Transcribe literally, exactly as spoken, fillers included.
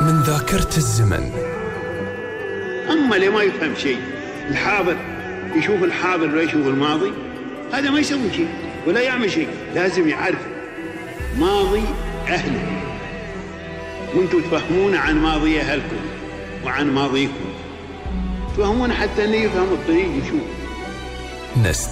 من ذاكرة الزمن. أما اللي ما يفهم شيء، الحاضر يشوف الحاضر ولا يشوف الماضي، هذا ما يسوي شيء ولا يعمل شيء. لازم يعرف ماضي أهله، وانتم تفهمون عن ماضي أهلكم وعن ماضيكم، تفهمون حتى أنه يفهم الطريق يشوف.